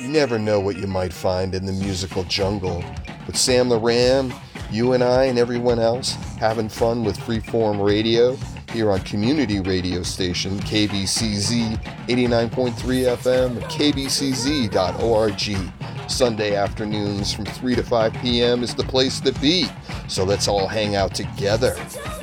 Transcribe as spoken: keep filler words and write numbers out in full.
You never know what you might find in the musical jungle. With Sam Loran, you and I and everyone else having fun with Freeform Radio here on community radio station K B C Z eighty-nine point three F M at k b c z dot org. Sunday afternoons from three to five p.m. is the place to be, so let's all hang out together.